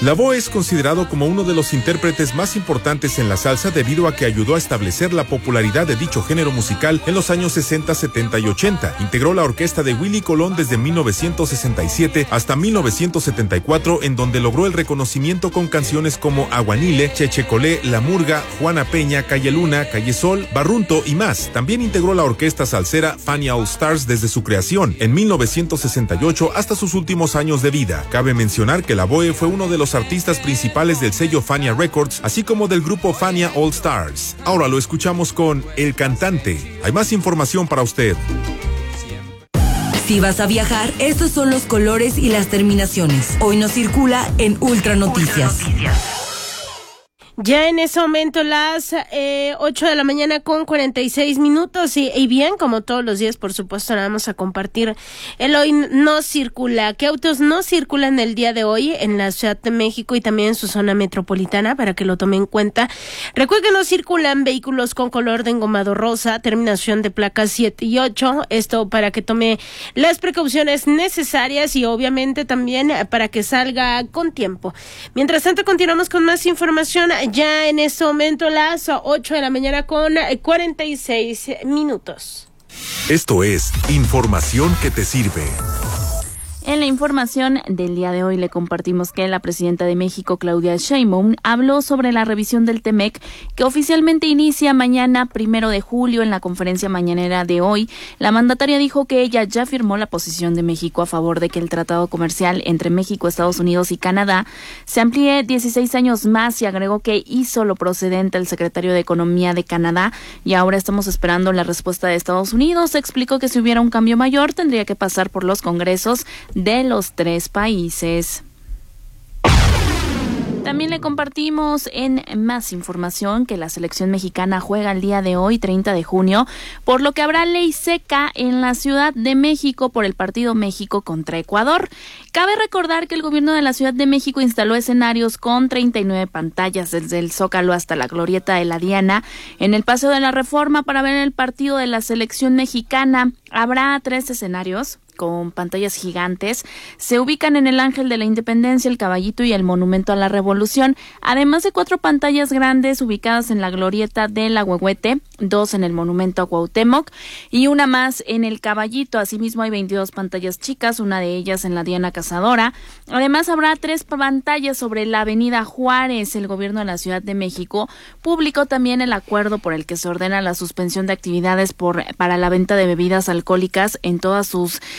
Lavoe es considerado como uno de los intérpretes más importantes en la salsa debido a que ayudó a establecer la popularidad de dicho género musical en los años 60, 70 y 80. Integró la orquesta de Willy Colón desde 1967 hasta 1974, en donde logró el reconocimiento con canciones como Aguanile, Cheche Colé, La Murga, Juana Peña, Calle Luna, Calle Sol, Barrunto y más. También integró la orquesta salsera Fania All Stars desde su creación en 1968 hasta sus últimos años de vida. Cabe mencionar que Lavoe fue uno de los artistas principales del sello Fania Records, así como del grupo Fania All Stars. Ahora lo escuchamos con El Cantante. Hay más información para usted. Si vas a viajar, estos son los colores y las terminaciones. Hoy nos circula en Ultra Noticias. Ya en ese momento las 8 de la mañana con 46 minutos y bien, como todos los días, por supuesto, vamos a compartir el Hoy No Circula. ¿Qué autos no circulan el día de hoy en la Ciudad de México y también en su zona metropolitana para que lo tomen en cuenta? Recuerden que no circulan vehículos con color de engomado rosa, terminación de placas 7 y 8. Esto para que tome las precauciones necesarias y obviamente también para que salga con tiempo. Mientras tanto, continuamos con más información. Ya en este momento las 8 de la mañana con 46 minutos. Esto es información que te sirve. En la información del día de hoy le compartimos que la presidenta de México, Claudia Sheinbaum, habló sobre la revisión del TEMEC que oficialmente inicia mañana 1 de julio. En la conferencia mañanera de hoy, la mandataria dijo que ella ya firmó la posición de México a favor de que el tratado comercial entre México, Estados Unidos y Canadá se amplíe 16 años más y agregó que hizo lo procedente el secretario de Economía de Canadá y ahora estamos esperando la respuesta de Estados Unidos. Explicó que si hubiera un cambio mayor tendría que pasar por los congresos de los 3 países. También le compartimos en más información que la selección mexicana juega el día de hoy, 30 de junio, por lo que habrá ley seca en la Ciudad de México por el partido México contra Ecuador. Cabe recordar que el gobierno de la Ciudad de México instaló escenarios con 39 pantallas desde el Zócalo hasta la Glorieta de la Diana en el Paseo de la Reforma para ver el partido de la selección mexicana. Habrá 3 escenarios con pantallas gigantes. Se ubican en el Ángel de la Independencia, el Caballito y el Monumento a la Revolución, además de 4 pantallas grandes ubicadas en la Glorieta de la Huehuete, 2 en el Monumento a Cuauhtémoc y una más en el Caballito. Asimismo hay 22 pantallas chicas, una de ellas en la Diana Cazadora. Además habrá 3 pantallas sobre la Avenida Juárez. El gobierno de la Ciudad de México publicó también el acuerdo por el que se ordena la suspensión de actividades para la venta de bebidas alcohólicas en todas sus